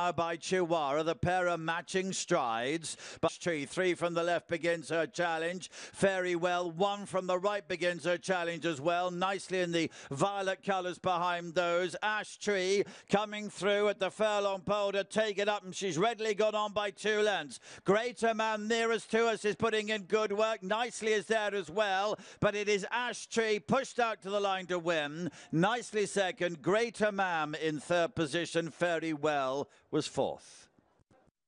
now by Chihuahua. The pair are matching strides. But Tree, 3 from the left begins her challenge. Very well. 1 from the right begins her challenge as well. Nicely in the violet colours behind those. Ash Tree coming through at the furlong pole to take it up, and she's readily gone on by 2 lengths. Greater Man nearest to us is putting in good work. Nicely is there as well, but it is Ash Tree pushed out to the line to win. Nicely second. Greater Man in third position. Very well was fourth.